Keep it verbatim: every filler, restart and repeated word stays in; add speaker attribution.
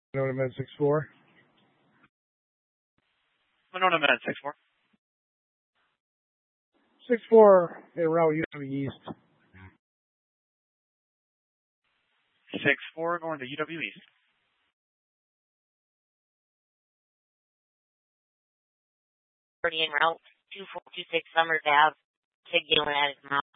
Speaker 1: Winona Med six four.
Speaker 2: Winona Med six four.
Speaker 1: six four, hey, route U W East.
Speaker 2: six four going to U W East.
Speaker 3: Guardian route two four two six Summers Ave. Sig Galen at his mouth.